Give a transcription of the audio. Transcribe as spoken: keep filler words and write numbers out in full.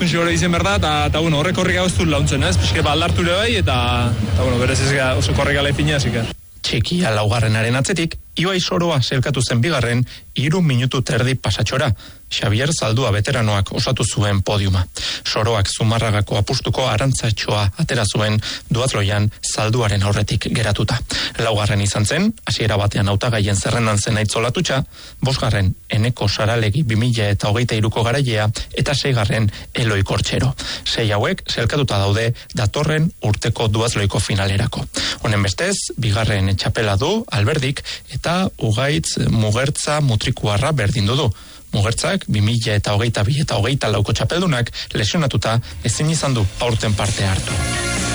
funtsio hori izen berda, eta, eta bueno, horrek horrek hau ez du launtzen, ez? Piske ba aldartu ere bai, eta, eta bueno, berez ez gara oso korrek ala ipina, zika. Txikia laugarrenaren atzetik, Ibai Soroa zelkatu zen bigarren, hiru minutu terdi pasatxora. Xavier Zaldua veteranoak osatu zuen podiuma. Soroak Zumarragako apustuko arantzatxoa atera zuen duatloian Zalduaren aurretik geratuta. Laugarren izan zen, hasiera batean hautagaien zerrendan zen Aitzolatutxa, bosgarren Eneko Saralegi bi mila eta hogeita hiruko garailea eta seigarren Eloi Kortxero. Sei hauek zelkatuta daude datorren urteko duatloiko finalerako. Honen bestez, bigarren txapela du Alberdik eta Ugaitz Mugertza Mutrikuarra berdindu du. Mugertzak, bi mila eta hogeita bi eta hogeita lauko txapeldunak lesionatuta ezin izan du aurten parte hartu.